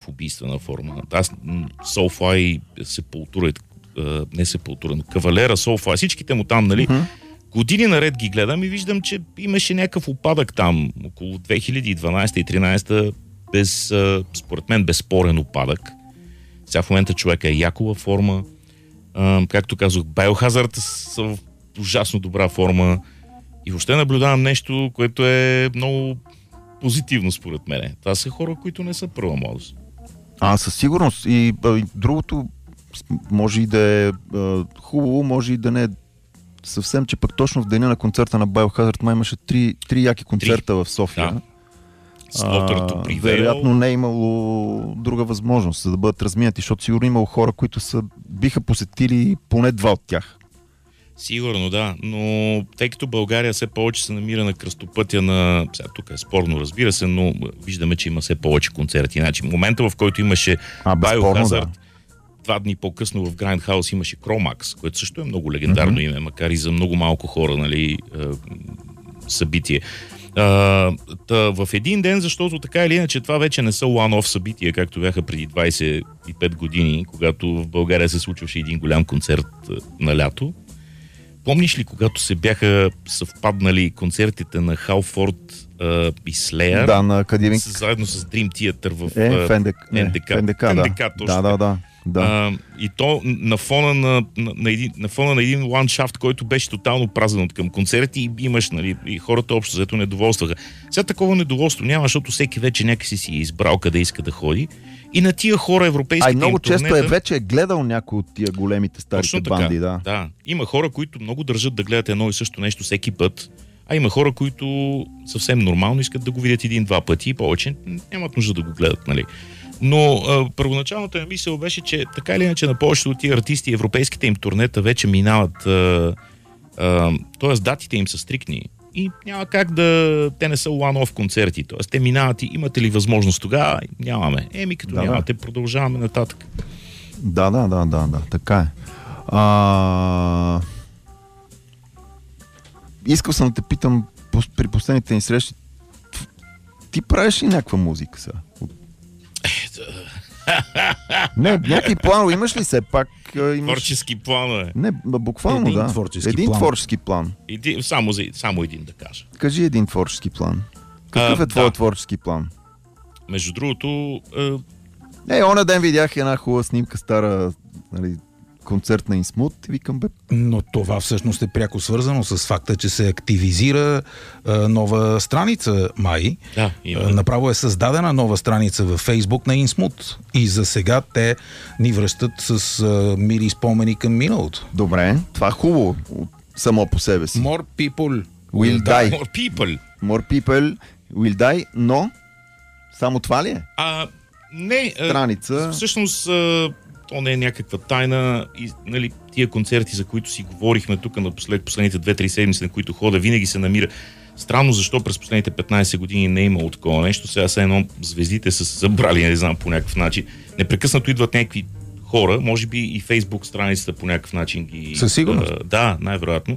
в убийствена форма. Аз Soulfly, Sepultura, не Sepultura, но Кавалера, Soulfly, всичките му там, нали? Години наред ги гледам и виждам, че имаше някакъв опадък там, около 2012 и 2013, според мен безспорен опадък. Сега в момента човека е яко във форма. Както казах, Biohazard са в ужасно добра форма. И въобще наблюдавам нещо, което е много позитивно според мен. Това са хора, които не са първа младост. Със сигурност. И другото може и да е хубаво, може и да не е съвсем, че пък точно в деня на концерта на Biohazard май имаше три яки концерта в София. Да. Вероятно не е имало друга възможност, за да бъдат разминати, защото сигурно имало хора, които биха посетили поне 2 от тях. Сигурно, да, но тъй като България все повече се намира на кръстопътя на... Сега тук е спорно, разбира се, но виждаме, че има все повече концерти. Значи, момента, в който имаше Biohazard, 2 дни по-късно в Grindhouse имаше Chromax, което също е много легендарно име, макар и за много малко хора, нали, събитие. В един ден, защото така или иначе това вече не са one-off събития, както бяха преди 25 години, когато в България се случваше един голям концерт на лято. Помниш ли, когато се бяха съвпаднали концертите на Халфорд и Slayer? Да, на Академик. Заедно с Dream Theater в НДК. Да. И то на фона на един ландшафт, който беше тотално празен от към концерти, и имаш, нали, и хората общо взето недоволстваха. Сега такова недоволство няма, защото всеки вече някакси си е избрал къде иска да ходи. И на тия хора европейските много често вече е гледал някой от тия големите старите банди. Да. Има хора, които много държат да гледат едно и също нещо всеки път, а има хора, които съвсем нормално искат да го видят 1-2 пъти и повече нямат нужда да го гледат, нали. Но първоначалната мисъл беше, че така или иначе на повечето от тия артисти европейските им турнета вече минават, т.е. датите им са стриктни и няма как те не са one-off концерти, т.е. те минават и имате ли възможност тогава? Нямаме. Като нямате, продължаваме нататък. Да, така е. Искал съм да те питам при последните ни срещи, ти правиш ли някаква музика сега? Не, някакви планове имаш ли все пак? Творчески планове. Не, буквално един творчески план. Само един да кажа. Кажи един творчески план. Какъв е твой творчески план? Между другото... оня ден видях една хубава снимка, стара, нали, концерт на Инсмут и викам, Но това всъщност е пряко свързано с факта, че се активизира нова страница май. Да, направо е създадена нова страница във Фейсбук на Инсмут. И за сега те ни връщат с мили спомени към миналото. Добре, това е хубаво само по себе си. More people will die. More people will die, но само това ли е? Не. Страница. Всъщност... то не е някаква тайна и, нали, тия концерти, за които си говорихме тук последните 2-3 седмици, на които хода, винаги се намира. Странно защо през последните 15 години не е имало такова нещо. Сега са едно звездите са се събрали, не знам, по някакъв начин. Непрекъснато идват някакви хора, може би и Фейсбук страницата по някакъв начин ги... Със сигурност. Да, най-вероятно.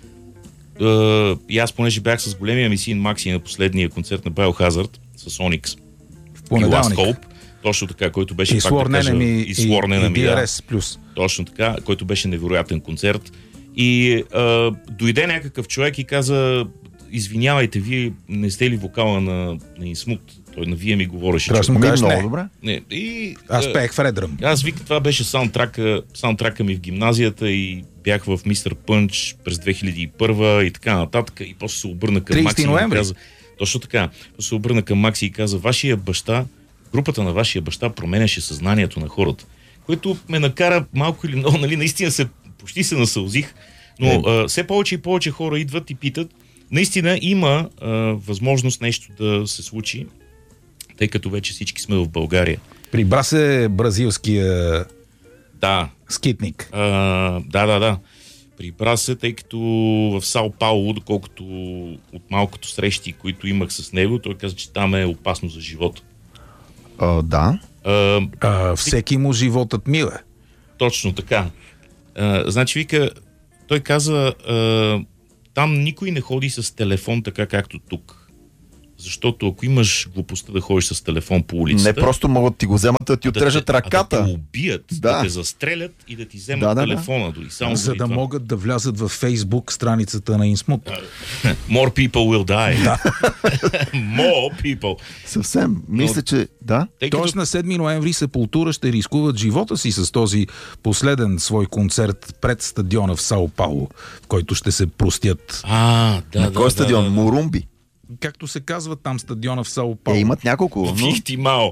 И аз, понеже бях с големия ми син Макси на последния концерт на Biohazard с Onyx в понеделник. Точно така, който беше и Sworn DRS плюс. Точно така, който беше невероятен концерт. И дойде някакъв човек и каза: извинявайте, вие не сте ли вокала на Инсмут? Той на вие ми говореше. Трябва да му кажеш много добре. Аз пеех в Редръм. Аз викам, това беше саундтрака ми в гимназията и бях в Мистер Пънч през 2001 и така нататък. И после се обърна към Макси и каза... Точно така. После се обърна към Макси и каза: групата на вашия баща променяше съзнанието на хората, което ме накара малко или много, нали, наистина почти се насълзих, но все повече и повече хора идват и питат. Наистина има възможност нещо да се случи, тъй като вече всички сме в България. Прибра се бразилския скитник. Да. Прибра се, тъй като в Сао Пауло, доколкото от малкото срещи, които имах с него, той каза, че там е опасно за живота. Да. Всеки му животът миле. Точно така. Значи, той каза, там никой не ходи с телефон така както тук. Защото ако имаш глупостта да ходиш с телефон по улицата... Не просто могат да ти го вземат, да ти отрежат ръката. Да те убият, да те застрелят и да ти вземат телефона дори. Само за да могат да влязат в Фейсбук страницата на Инсмут. More people will die. More people. Съвсем. Мисля, че... Да. Тоест на 7 ноември Сепултура ще рискуват живота си с този последен свой концерт пред стадиона в Сао Пауло, в който ще се простят. На кой стадион? Морумби. Както се казва там стадиона в Сао Пауло. Имат няколко. Ихтимао.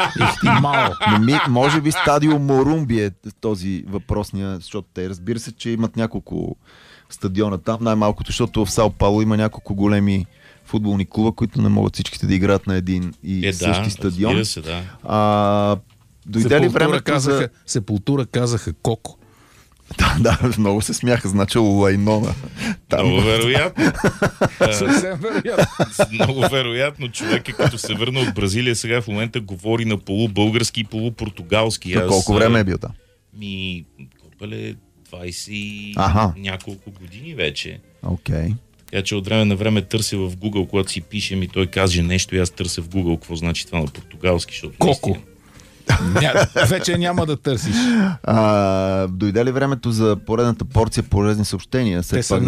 Може би стадион Морумби е този въпросния, защото те разбира се, че имат няколко стадиона там. Най-малкото, защото в Сао Пауло има няколко големи футболни клуба, които не могат всичките да играят на един и същи стадион. Се, да. Дойде ли времето Сепултура казаха Коко. Да, много се смяха, значило Лайнона. Много вероятно. Съвсем вероятно. Много вероятно. Човек, като се върна от Бразилия, сега в момента говори на полубългарски и полупортугалски. Колко време е бил там? 20 няколко години вече. Окей. Така че от време на време търся в Google, когато си пишем и той каже нещо и аз търся в Google какво значи това на португалски, защото Коко. Вече няма да търсиш. Дойде ли времето за поредната порция полезни съобщения? Те са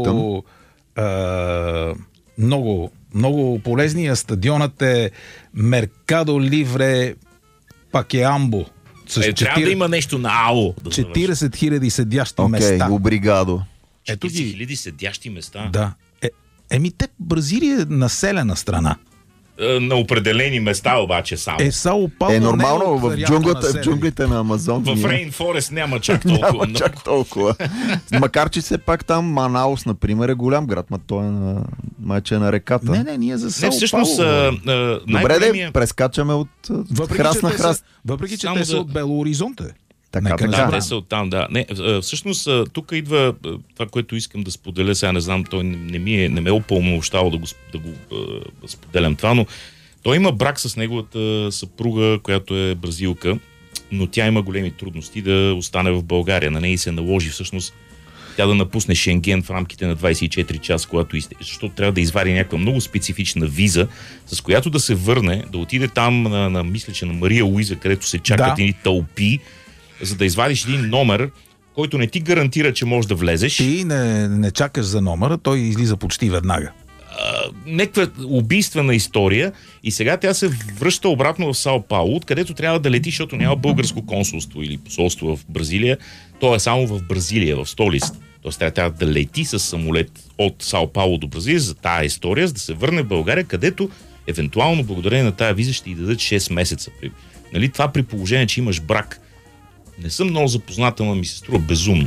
много полезни, а стадионът е Меркадо Ливре Пакеамбо. Трябва да има нещо на АО. 40 000 седящи места. Обригадо. 40 000 седящи места. Да. Бразилия е населена страна. На определени места обаче само. Сао Пауло нормално в джунглите на Амазон. В Рейнфорест няма чак толкова. Няма чак толкова. Макар че все пак там Манаус, например, е голям град, той е на майче на реката. Не, ние за Сао всъщност, Пауло. Добре, да прескачаме от храст на храст. Въпреки, че те са от Бело Оризонте. Те са оттам, да. Всъщност, тук идва това, което искам да споделя. Сега не знам, той не ме е упълномощавал да го споделям това, но той има брак с неговата съпруга, която е бразилка, но тя има големи трудности да остане в България. На нея се наложи всъщност тя да напусне Шенген в рамките на 24 часа, защото трябва да извади някаква много специфична виза, с която да се върне, да отиде там мисля, че на Мария Луиза, където се чакат едни тълпи, за да извадиш един номер, който не ти гарантира, че можеш да влезеш. Ти не чакаш за номера, той излиза почти веднага. Някаква убийствена история и сега тя се връща обратно в Сао Пауло, откъдето трябва да лети, защото няма българско консулство или посолство в Бразилия. То е само в Бразилия, в столицата. Тоест трябва да лети с самолет от Сао Пауло до Бразилия за тая история, за да се върне в България, където евентуално благодарение на тая виза ще й дадат 6 месеца. Нали, това при положение, че имаш брак. Не съм много запозната, но ми се струва безумно.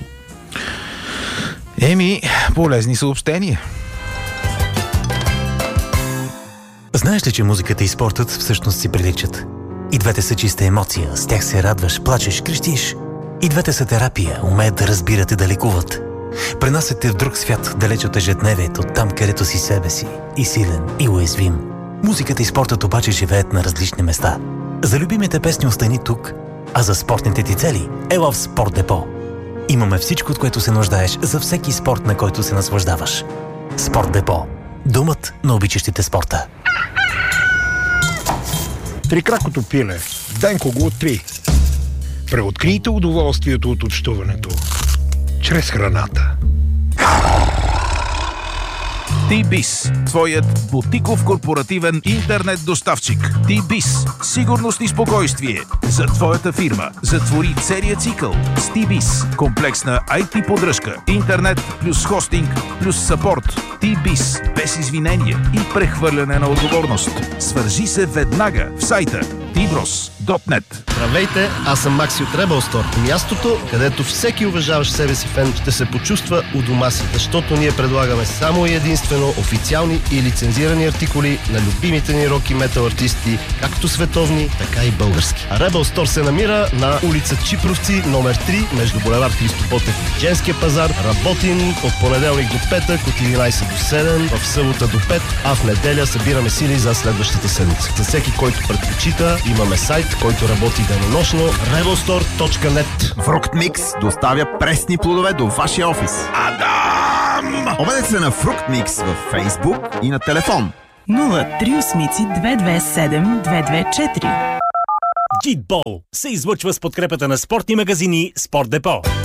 Полезни съобщения. Знаеш ли, че музиката и спортът всъщност си приличат? И двете са чиста емоция, с тях се радваш, плачеш, крещиш. И двете са терапия, умеят да разбират и да лекуват. Пренасят те в друг свят, далеч от ежедневието, там където си себе си, и силен, и уязвим. Музиката и спортът обаче живеят на различни места. За любимите песни остани тук, а за спортните ти цели ела в Спорт Депо. Имаме всичко, от което се нуждаеш за всеки спорт, на който се наслаждаваш. Спорт Депо. Домът на обичащите спорта. Трикракото пиле. Денко го откри. Преоткрийте удоволствието от общуването чрез храната. T-Biz, твоят бутиков корпоративен интернет доставчик. T-Biz, сигурност и спокойствие за твоята фирма. Затвори целият цикъл с T-Biz. Комплексна IT поддръжка, интернет плюс хостинг плюс съпорт. T-Biz, без извинения и прехвърляне на отговорност. Свържи се веднага в сайта tbros.net. Здравейте, аз съм Макси от Rebel Store. Мястото, където всеки уважаващ себе си фен ще се почувства у дома си, защото ние предлагаме само и единствено официални и лицензирани артикули на любимите ни рок и метал артисти, както световни, така и български. А Rebel Store се намира на улица Чипровци, номер 3, между булевард Христо Ботев и Женския пазар. Работим от понеделник до петък, от 11 до 7, в събота до 5, а в неделя събираме сили за следващата седмица. За всеки, който предпочита, имаме сайт, който работи денонощно, rebelstore.net. Fruct Mix доставя пресни плодове до вашия офис. Адам! Обадете се на Fruct Mix във Facebook и на телефон 038-227-224. Джитбол се излъчва с подкрепата на спортни магазини Спорт Депо.